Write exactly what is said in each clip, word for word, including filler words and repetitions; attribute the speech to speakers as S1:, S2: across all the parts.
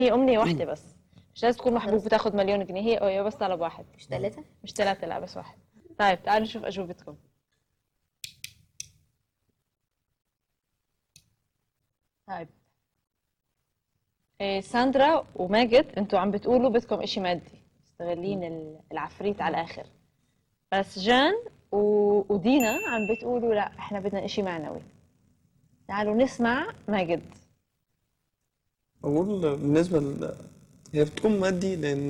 S1: هي امنيه واحده بس، مش لازم تكون محبوب وتاخد مليون جنيه، هي هي بس طلب واحد.
S2: مش ثلاثة؟
S1: مش ثلاثه، لا بس واحد. طيب تعالوا نشوف اجوبتكم. طيب إيه، ساندرا وماجد انتوا عم بتقولوا بدكم اشي مادي، مستغلين ال- العفريت على الاخر. بس جان و... ودينا عم بتقولوا لا احنا بدنا اشي معنوي. تعالوا نسمع ماجد.
S3: أقول بالنسبة ل... هي بتكون مادي، لأن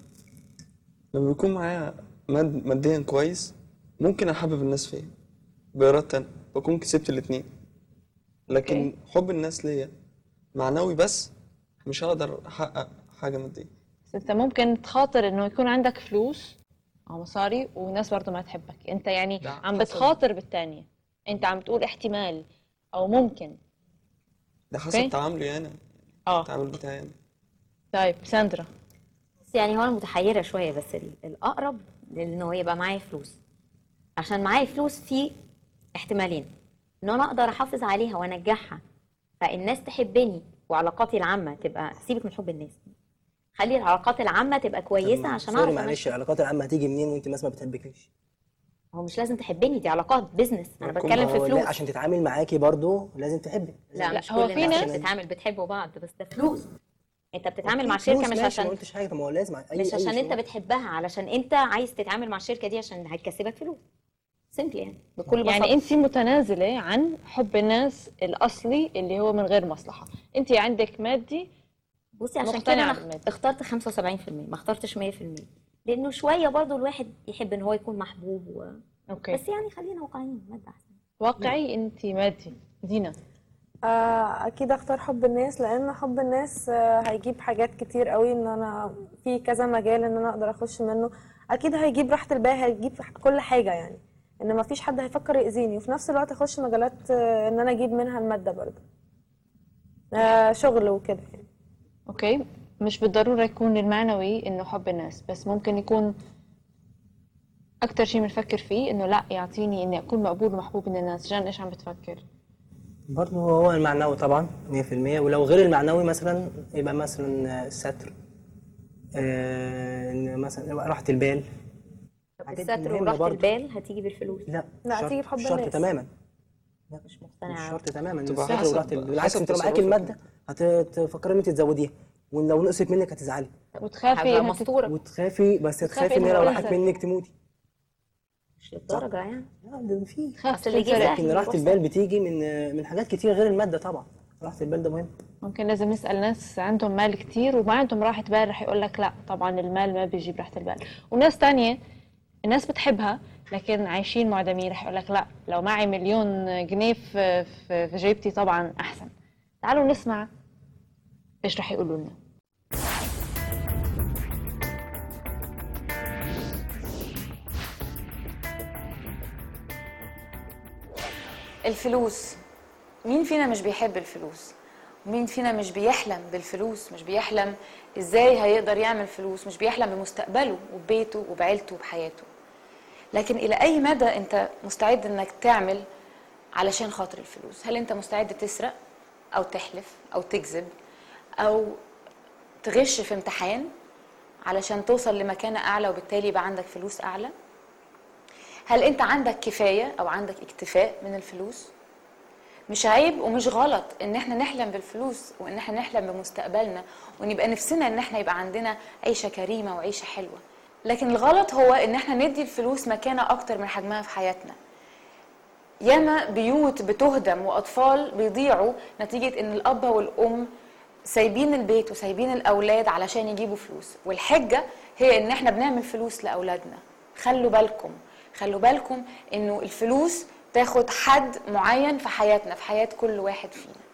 S3: لما بيكون معايا ماد... ماديا كويس ممكن أحبب الناس فيا بإرادة أنا، بكون كسبت الاتنين. لكن
S1: أوكي.
S3: حب الناس ليا معنوي بس، مش هقدر أحقق حاجة مادية.
S1: بس انت ممكن تخاطر انه يكون عندك فلوس او مصاري والناس برضه ما تحبك، انت يعني
S3: ده
S1: عم
S3: حسب
S1: بتخاطر بالتانية، انت عم بتقول احتمال او ممكن.
S3: ده
S1: اوكي.
S3: حسب تعاملي أنا،
S1: اه
S3: التعامل بتاعي أنا.
S1: طيب ساندرا.
S2: بس يعني هو انا متحيره شويه، بس ال- الاقرب لانه يبقى معايا فلوس. عشان معايا فلوس في احتمالين: ان انا اقدر احافظ عليها وانجحها فالناس تحبني وعلاقاتي العامه تبقى، سيبك من حب الناس، خلي العلاقات العامه تبقى
S4: طب
S2: كويسه
S4: ما-
S2: عشان
S4: سوري
S2: اعرف
S4: معلش،
S2: امشي.
S4: العلاقات العامة هتيجي منين وانت الناس ما بتحبكيش؟
S2: هو مش لازم تحبني، دي علاقات بيزنس، انا
S3: ما
S2: بتكلم
S4: ما
S2: في
S4: هو لا،
S2: فلوس.
S4: عشان تتعامل معاكي برضو لازم تحبك.
S2: لا
S1: لا،
S2: مش
S1: هو
S2: كل
S1: في
S2: الناس
S1: ناس-
S2: اللي بتتعامل بتحبوا بعض، بس ده فلوس. انت بتتعامل
S4: أوكي،
S2: مع شركه
S4: فلوس
S2: مش
S4: ماشي، ما
S2: عشان
S4: قلتش حاجة. طب ما هو لازم اي
S2: مش
S4: أي
S2: عشان انت
S4: شغل.
S2: بتحبها، علشان انت عايز تتعامل مع الشركه دي عشان هتكسبك فلوس. سيمبلي يعني، بكل بساطه.
S1: يعني انت متنازله عن حب الناس الاصلي اللي هو من غير مصلحه، انت عندك مادي.
S2: بصي عشان كده
S1: مقتنعة
S2: انا
S1: بالمادة.
S2: اخترت خمسة وسبعين في المية، ما اخترتش مية في المية، لانه شويه برضو الواحد يحب ان هو يكون محبوب و...
S1: اوكي.
S2: بس يعني خلينا واقعيين، مادة احسن.
S1: واقعي، انت مادي. دينا.
S5: آه، اكيد اختار حب الناس، لان حب الناس آه، هيجيب حاجات كتير قوي، ان انا في كذا مجال ان انا اقدر اخش منه. اكيد هيجيب راحة البال، هيجيب كل حاجة يعني، ان ما فيش حد هيفكر يأذيني، وفي نفس الوقت اخش مجالات آه، ان انا اجيب منها المادة برضه، آه، شغل وكده يعني.
S1: اوكي. مش بالضروره يكون المعنوي انه حب الناس، بس ممكن يكون اكتر شيء بنفكر فيه انه لا يعطيني اني اكون مقبول ومحبوب من الناس. جان ايش عم بتفكر؟
S4: برضو هو المعنوي طبعا مية في المية، ولو غير المعنوي مثلا يبقى مثلا الستر، آه، إن مثلا يبقى راحة البال.
S2: طب
S4: حاجات
S2: الستر
S4: مهمة
S2: وراحه
S4: برضو.
S2: البال هتيجي بالفلوس؟
S4: لا
S5: لا،
S4: مش
S5: هتيجي
S4: شرط،
S5: بحب
S4: مش شرط
S5: الناس.
S4: تماما. لا
S2: مش
S4: مش
S2: مقتنعه.
S4: شرط تماما.
S3: تبقى
S4: الستر
S3: حسب-
S4: وراحة البال، بالعكس
S3: حسب
S4: انت لو معاكي
S3: تصرفك.
S4: المادة هتفكري ان انت تزوديها، ولو نقصت منك هتزعلي
S1: وتخافي
S2: هبقى
S1: انها
S2: مستوره.
S4: وتخافي، بس
S1: وتخافي
S4: تخافي ان
S1: إنها
S4: لو راحت
S1: تنسى.
S4: منك تموتي.
S2: مش للدرجه يعني.
S4: لا ده في.
S1: تخاف
S2: اصل اللي جه
S1: تنسرق.
S2: سهل
S4: لكن راحة
S2: يروح
S4: البال
S2: سهل.
S4: بتيجي من من حاجات كتير غير المادة طبعا. راحة البال ده مهم.
S1: ممكن لازم نسال ناس عندهم مال كتير وما عندهم راحه بال، رح يقول لك لا طبعا المال ما بيجيب راحه البال. وناس تانية الناس بتحبها لكن عايشين معدمين، رح يقول لك لا لو معي مليون جنيه في في في جيبتي طبعا احسن. تعالوا نسمع ايش رح يقولوا لنا.
S6: الفلوس، مين فينا مش بيحب الفلوس؟ ومين فينا مش بيحلم بالفلوس؟ مش بيحلم ازاي هيقدر يعمل فلوس، مش بيحلم بمستقبله وببيته وبعيلته وبحياته. لكن الى اي مدى انت مستعد انك تعمل علشان خاطر الفلوس؟ هل انت مستعد تسرق او تحلف او تكذب او تغش في امتحان علشان توصل لمكانة اعلى وبالتالي يبقى عندك فلوس اعلى؟ هل انت عندك كفاية او عندك اكتفاء من الفلوس؟ مش عيب ومش غلط ان احنا نحلم بالفلوس وان احنا نحلم بمستقبلنا ونبقى نفسنا ان احنا يبقى عندنا عيشة كريمة وعيشة حلوة، لكن الغلط هو ان احنا ندي الفلوس مكانة اكتر من حجمها في حياتنا. ياما بيوت بتهدم واطفال بيضيعوا نتيجة ان الاب والام سايبين البيت وسايبين الاولاد علشان يجيبوا فلوس، والحجة هي ان احنا بنعمل فلوس لاولادنا. خلوا بالكم خلوا بالكم انه الفلوس تاخد حد معين في حياتنا، في حياة كل واحد فينا.